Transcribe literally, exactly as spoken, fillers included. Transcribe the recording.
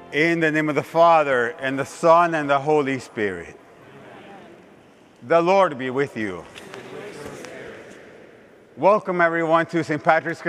In the name of the Father, and the Son, and the Holy Spirit. The Lord be with you. Welcome, everyone, to Saint Patrick's